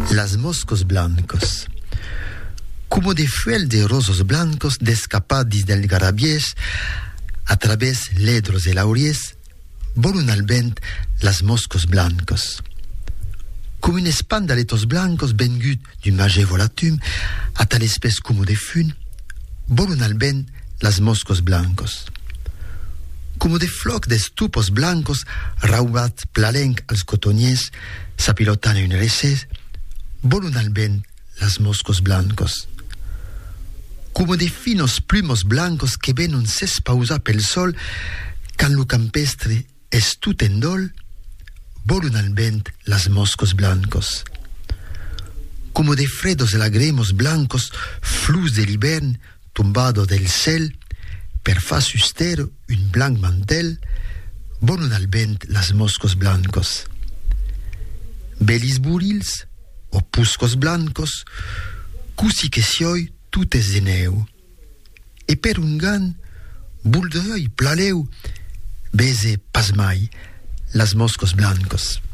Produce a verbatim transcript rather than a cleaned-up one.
Las moscos blancos. Como de fuel de rosos blancos descapadis del garabiés, a través ledros de lauries, volan al vent las moscos blancos. Como un espan d'aletos blancos vengut du mage volatum, a tal espèce como de fun, volan al vent las moscos blancos. Como de floc d'estupos blancos raubat plalenc als cotoniers, s'apilotant en un recès, volan al vent las moscos blancos. Como de finos plumos blancos que venen s'espausar pel sol, can lo campestre es tout en dol, volan al vent las moscos blancos. Como de fredos lagremos blancos, flus de l'hivern tumbado del cel, per fa suster un blanc mantel, volan al vent las moscos blancos. Belis burils, opuscos blancos, cusi que sioi tutes de neu. E per un gan, buldroi plaleu, bese pasmai las moscos blancos.